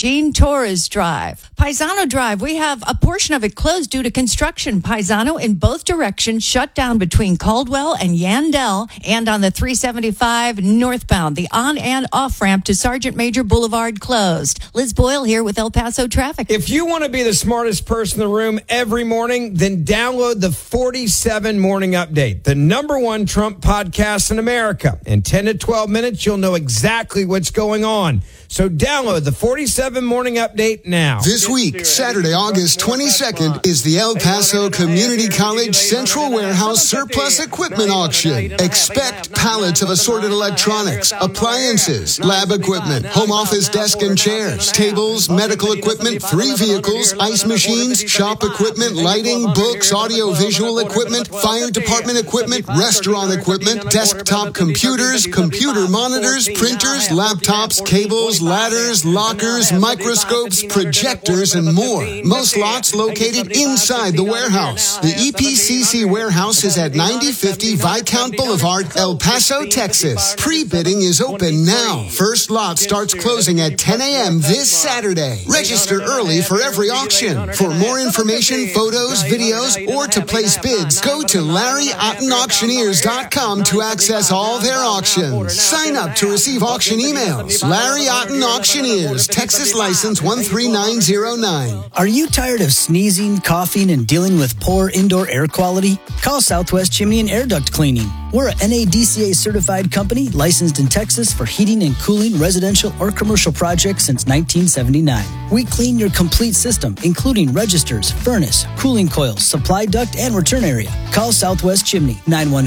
Machine Torres Drive. Paisano Drive, we have a portion of it closed due to construction. Paisano in both directions shut down between Caldwell and Yandell, and on the 375 northbound. The on and off ramp to Sergeant Major Boulevard closed. Liz Boyle here with El Paso traffic. If you want to be the smartest person in the room every morning, then download the 47 Morning Update, the #1 Trump podcast in America. In 10 to 12 minutes, you'll know exactly what's going on. So download the 47 Morning Update now. This week, Saturday, August 22nd, is the El Paso Community College Central Warehouse Surplus Equipment Auction. Expect pallets of assorted electronics, appliances, lab equipment, home office desk and chairs, tables, medical equipment, 3 vehicles, ice machines, shop equipment, lighting, books, audio-visual equipment, fire department equipment, restaurant equipment, desktop computers, computer monitors, printers, laptops, cables, ladders, lockers, microscopes, projectors, and more. Most lots located inside the warehouse. The EPCC warehouse is at 9050 Viscount Boulevard, El Paso, Texas. Pre-bidding is open now. First lot starts closing at 10 a.m. this Saturday. Register early for every auction. For more information, photos, videos, or to place bids, go to LarryOttenAuctioneers.com to access all their auctions. Sign up to receive auction emails. Larry Otten Auctioneers, Texas license 13909. Are you tired of sneezing, coughing, and dealing with poor indoor air quality? Call Southwest Chimney and Air Duct Cleaning. We're a NADCA certified company licensed in Texas for heating and cooling residential or commercial projects since 1979. We clean your complete system, including registers, furnace, cooling coils, supply duct, and return area. Call Southwest Chimney,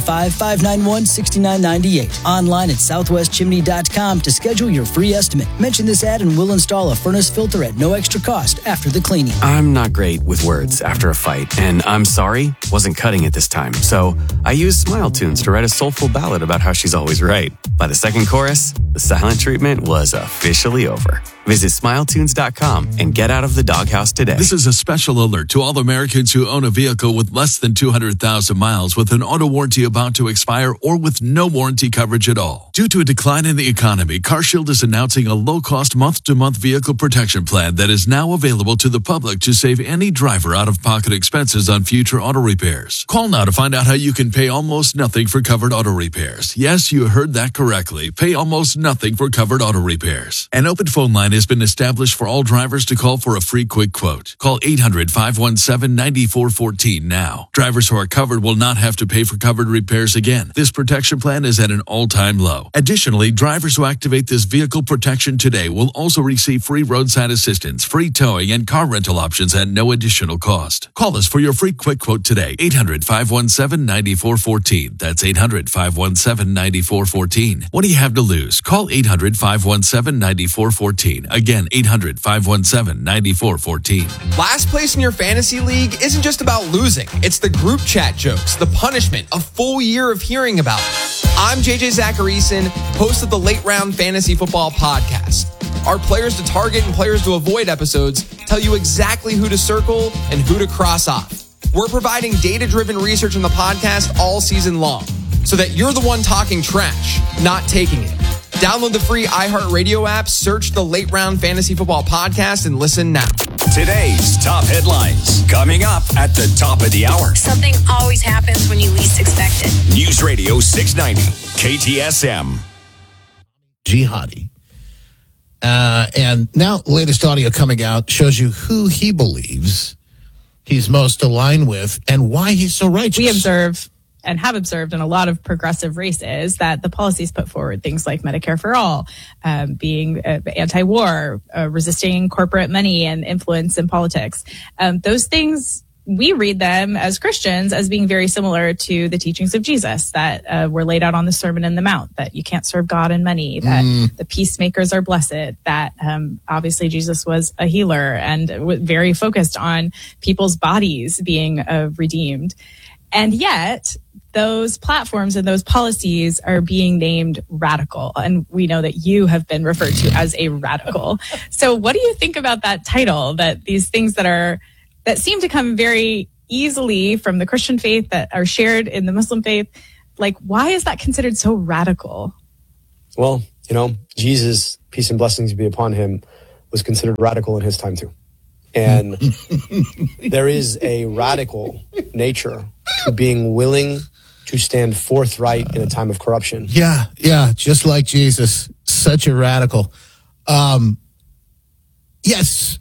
915-591-6998. Online at southwestchimney.com to schedule your free estimate. Mention this ad and we'll install a furnace filter at no extra cost after the cleaning. I'm not great with words after a fight, and I'm sorry wasn't cutting it this time. So I used Smile Tunes to write a soulful ballad about how she's always right. By the second chorus, the silent treatment was officially over. Visit SmileTunes.com and get out of the doghouse today. This is a special alert to all Americans who own a vehicle with less than 200,000 miles with an auto warranty about to expire or with no warranty coverage at all. Due to a decline in the economy, CarShield is announcing a low-cost month-to-month vehicle protection plan that is now available to the public to save any driver out-of-pocket expenses on future auto repairs. Call now to find out how you can pay almost nothing for covered auto repairs. Yes, you heard that correctly. Pay almost nothing for covered auto repairs. An open phone line has been established for all drivers to call for a free quick quote. Call 800-517-9414 now. Drivers who are covered will not have to pay for covered repairs again. This protection plan is at an all-time low. Additionally, drivers who activate this vehicle protection today will also receive free roadside assistance, free towing, and car rental options at no additional cost. Call us for your free quick quote today. 800-517-9414. That's 800-517-9414. What do you have to lose? Call 800-517-9414. Again, 800-517-9414. Last place in your fantasy league isn't just about losing. It's the group chat jokes, the punishment, a full year of hearing about it. I'm JJ Zacharyson, host of the Late Round Fantasy Football Podcast. Our Players to Target and Players to Avoid episodes tell you exactly who to circle and who to cross off. We're providing data-driven research on the podcast all season long so that you're the one talking trash, not taking it. Download the free iHeartRadio app, search the Late Round Fantasy Football Podcast, and listen now. Today's top headlines coming up at the top of the hour. Something always happens when you least expect it. News Radio 690, KTSM. Jihadi. And now latest audio coming out shows you who he believes he's most aligned with and why he's so righteous. We observe and have observed in a lot of progressive races that the policies put forward, things like Medicare for all, being anti-war, resisting corporate money and influence in politics. Those things, we read them as Christians as being very similar to the teachings of Jesus that were laid out on the Sermon on the Mount, that you can't serve God and money, that the peacemakers are blessed, that obviously Jesus was a healer and very focused on people's bodies being redeemed. And yet, those platforms and those policies are being named radical. And we know that you have been referred to as a radical. So what do you think about that title, that these things that seem to come very easily from the Christian faith that are shared in the Muslim faith, like, why is that considered so radical? Well, Jesus, peace and blessings be upon him, was considered radical in his time too. And there is a radical nature to being willing to stand forthright in a time of corruption. Yeah, just like Jesus. Such a radical. Yes.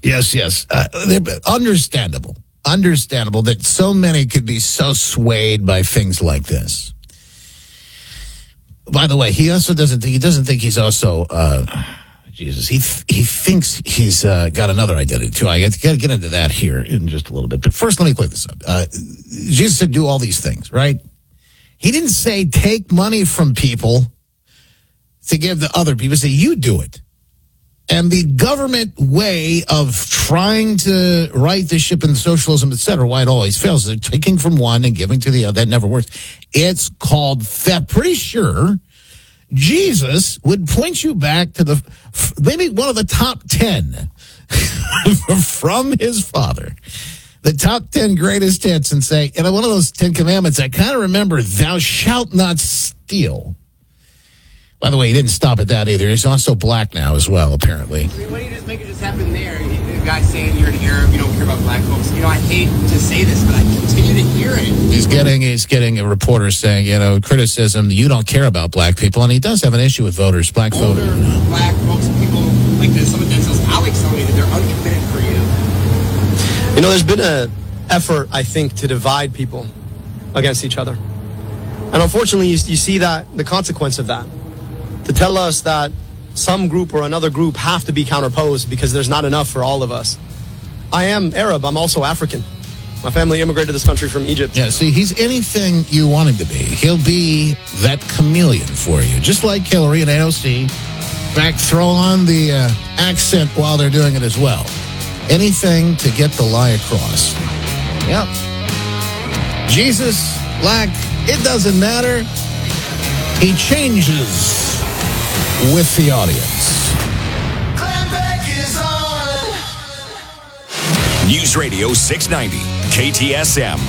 Understandable that so many could be so swayed by things like this. By the way, he doesn't think he's also Jesus. He thinks he's got another identity too. I got to get into that here in just a little bit. But first, let me clear this up. Jesus said, "Do all these things," right? He didn't say take money from people to give to other people. He said, "You do it." And the government way of trying to right the ship in socialism, et cetera, why it always fails, they're taking from one and giving to the other. That never works. It's called theft. Pretty sure Jesus would point you back to maybe one of the top 10 from his father. The top 10 greatest hits, and say, one of those 10 commandments, I kind of remember, thou shalt not steal. By the way, he didn't stop at that either. He's also black now as well, apparently. Why don't you just make it just happen there? The guy saying you're an Arab, you don't care about black folks. I hate to say this, but I continue to hear it. He's getting a reporter saying, criticism, you don't care about black people, and he does have an issue with voters, black voters. Black folks, people like this, some of Denzel's colleagues tell me that they're uncommitted for you. There's been an effort, I think, to divide people against each other. And unfortunately, you see that the consequence of that. To tell us that some group or another group have to be counterposed because there's not enough for all of us. I am Arab. I'm also African. My family immigrated to this country from Egypt. Yeah, see, he's anything you want him to be. He'll be that chameleon for you, just like Hillary and AOC. In fact, throw on the accent while they're doing it as well. Anything to get the lie across. Yep. Jesus, black, it doesn't matter. He changes with the audience. News Radio 690, KTSM.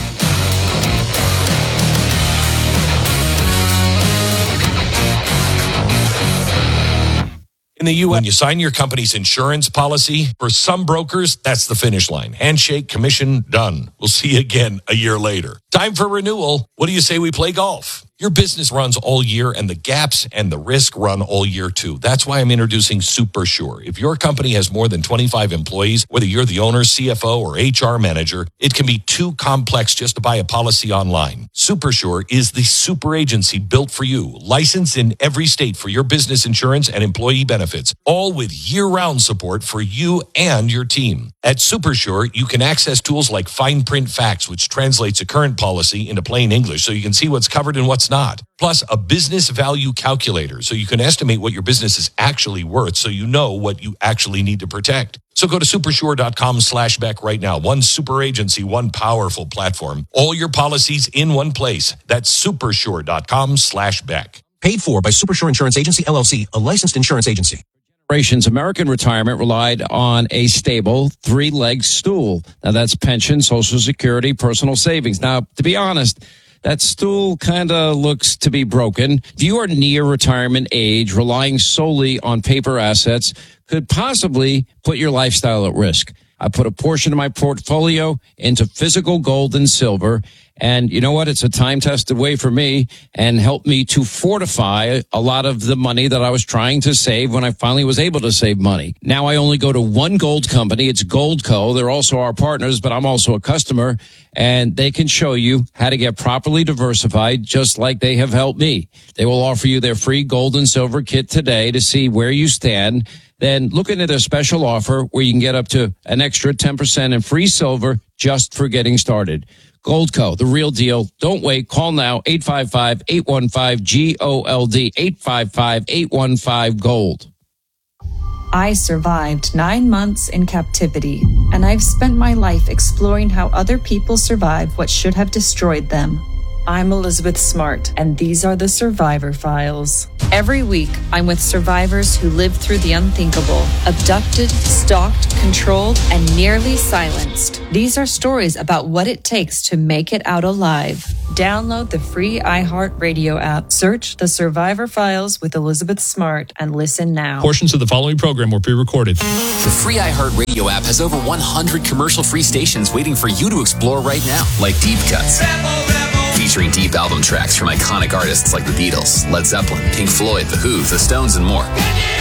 In the U.S., when you sign your company's insurance policy, for some brokers, that's the finish line. Handshake, commission, done. We'll see you again a year later. Time for renewal. What do you say we play golf? Your business runs all year, and the gaps and the risk run all year, too. That's why I'm introducing SuperSure. If your company has more than 25 employees, whether you're the owner, CFO, or HR manager, it can be too complex just to buy a policy online. SuperSure is the super agency built for you, licensed in every state for your business insurance and employee benefits, all with year-round support for you and your team. At SuperSure, you can access tools like Fine Print Facts, which translates a current policy into plain English so you can see what's covered and what's not. Plus, a business value calculator so you can estimate what your business is actually worth so you know what you actually need to protect. So go to supersure.com/Beck right now. One super agency, one powerful platform. All your policies in one place. That's supersure.com/Beck. Paid for by Supersure Insurance Agency, LLC, a licensed insurance agency. American retirement relied on a stable three-legged stool. Now that's pension, Social Security, personal savings. Now, to be honest, that stool kind of looks to be broken. If you are near retirement age, relying solely on paper assets could possibly put your lifestyle at risk. I put a portion of my portfolio into physical gold and silver. And you know what? It's a time-tested way for me and helped me to fortify a lot of the money that I was trying to save when I finally was able to save money. Now I only go to one gold company. It's Goldco. They're also our partners, but I'm also a customer, and they can show you how to get properly diversified just like they have helped me. They will offer you their free gold and silver kit today to see where you stand. Then look into their special offer where you can get up to an extra 10% in free silver just for getting started. Goldco, the real deal. Don't wait. Call now, 855-815-GOLD, 855-815-GOLD. I survived 9 months in captivity, and I've spent my life exploring how other people survive what should have destroyed them. I'm Elizabeth Smart, and these are the Survivor Files. Every week, I'm with survivors who lived through the unthinkable, abducted, stalked, controlled, and nearly silenced. These are stories about what it takes to make it out alive. Download the free iHeartRadio app, search The Survivor Files with Elizabeth Smart, and listen now. Portions of the following program were pre-recorded. The free iHeartRadio app has over 100 commercial-free stations waiting for you to explore right now, like Deep Cuts. Featuring deep album tracks from iconic artists like the Beatles, Led Zeppelin, Pink Floyd, The Who, The Stones, and more.